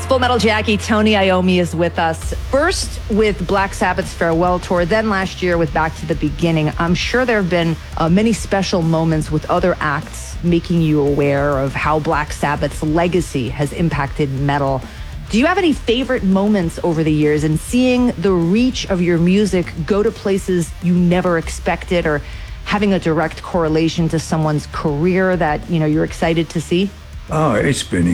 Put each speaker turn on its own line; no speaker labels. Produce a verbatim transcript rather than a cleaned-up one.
Full Metal Jackie, Tony Iommi is with us. First with Black Sabbath's farewell tour, then last year with Back to the Beginning. I'm sure there have been uh, many special moments with other acts making you aware of how Black Sabbath's legacy has impacted metal. Do you have any favorite moments over the years in seeing the reach of your music go to places you never expected, or having a direct correlation to someone's career that, you know, you're excited to see?
Oh, it's been